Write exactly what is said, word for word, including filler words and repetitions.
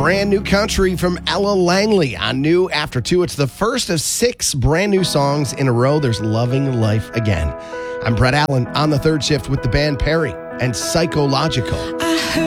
brand new country from Ella Langley on New After two. It's the first of six brand new songs in a row. There's Loving Life Again. I'm Brett Allen on the third shift with the band Perry and Psychological.